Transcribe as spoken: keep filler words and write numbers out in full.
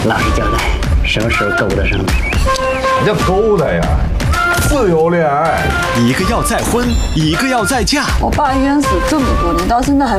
老实交代，什么时候勾搭上的？ 什么叫勾搭呀？自由恋爱。 一个要再婚，一个要再嫁。 我爸冤死这么多年，到现在还